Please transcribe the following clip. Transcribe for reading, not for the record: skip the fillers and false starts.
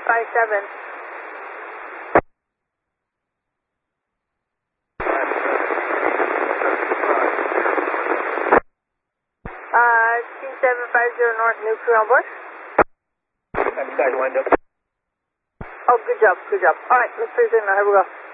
Team 750 North, new crew on board. That's window. Oh, good job, good job. All right, let's raise in now. Here we go.